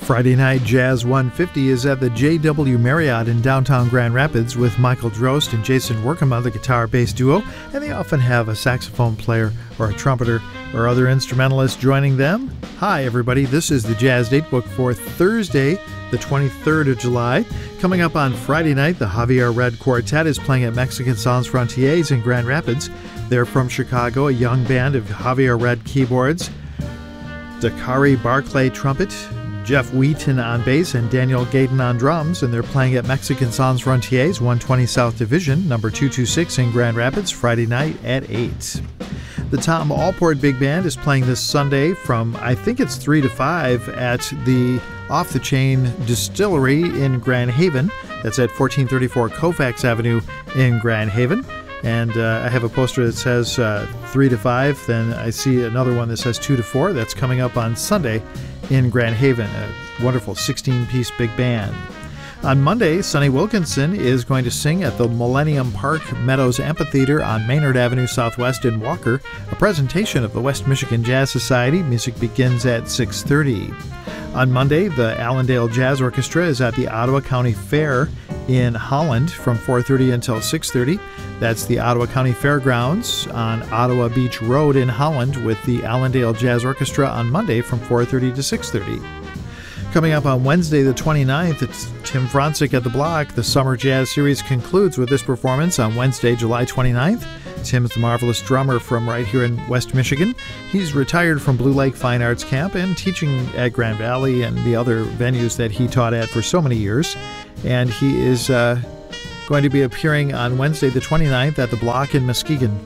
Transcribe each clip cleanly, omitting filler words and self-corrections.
Friday Night Jazz 150 is at the JW Marriott in downtown Grand Rapids with Michael Drost and Jason Workema, the guitar-bass duo, and they often have a saxophone player or a trumpeter or other instrumentalist joining them. Hi, everybody. This is the Jazz Datebook for Thursday, the 23rd of July. Coming up on Friday night, the Javier Red Quartet is playing at Mexican Sans Frontiers in Grand Rapids. They're from Chicago, a young band of Javier Red keyboards, Dakari Barclay trumpet, Jeff Wheaton on bass, and Daniel Gayton on drums, and they're playing at Mexican Sans Frontiers, 120 South Division, number 226 in Grand Rapids, Friday night at 8. The Tom Allport Big Band is playing this Sunday from, I think it's 3 to 5, at the Off the Chain Distillery in Grand Haven. That's at 1434 Colfax Avenue in Grand Haven. And I have a poster that says 3 to 5. Then I see another one that says 2 to 4. That's coming up on Sunday in Grand Haven. A wonderful 16-piece big band. On Monday, Sonny Wilkinson is going to sing at the Millennium Park Meadows Amphitheater on Maynard Avenue Southwest in Walker, a presentation of the West Michigan Jazz Society. Music begins at 6:30. On Monday, the Allendale Jazz Orchestra is at the Ottawa County Fair in Holland from 4:30 until 6:30. That's the Ottawa County Fairgrounds on Ottawa Beach Road in Holland with the Allendale Jazz Orchestra on Monday from 4:30 to 6:30. Coming up on Wednesday the 29th, it's Tim Franzik at the Block. The Summer Jazz Series concludes with this performance on Wednesday, July 29th. Tim's the marvelous drummer from right here in West Michigan. He's retired from Blue Lake Fine Arts Camp and teaching at Grand Valley and the other venues that he taught at for so many years. And he is going to be appearing on Wednesday the 29th at the Block in Muskegon,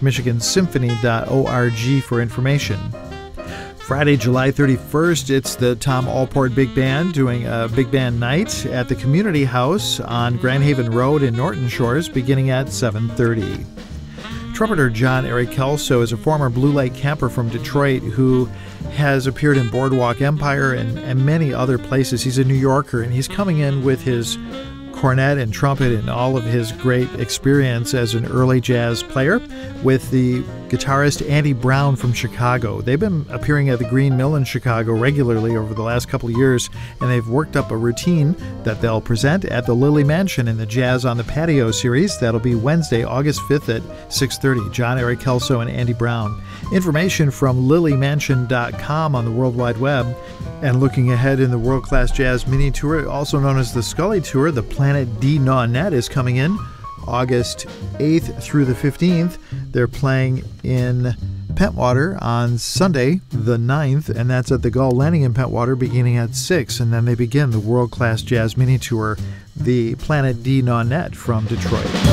westmichigansymphony.org for information. Friday, July 31st, it's the Tom Allport Big Band doing a big band night at the Community House on Grand Haven Road in Norton Shores beginning at 7:30. Trumpeter John Eric Kelso is a former Blue Lake camper from Detroit who has appeared in Boardwalk Empire and many other places. He's a New Yorker, and he's coming in with his cornet and trumpet and all of his great experience as an early jazz player with the guitarist Andy Brown from Chicago. They've been appearing at the Green Mill in Chicago regularly over the last couple of years, and they've worked up a routine that they'll present at the Lily Mansion in the Jazz on the Patio series. That'll be Wednesday, August 5th at 6:30. John Eric Kelso and Andy Brown. Information from lilymansion.com on the World Wide Web. And looking ahead in the World Class Jazz Mini Tour, also known as the Scully Tour, the Planet D Nanette is coming in August 8th through the 15th. They're playing in Pentwater on Sunday, the 9th, and that's at the Gull Landing in Pentwater beginning at 6. And then they begin the World Class Jazz Mini Tour, the Planet D Nanette from Detroit.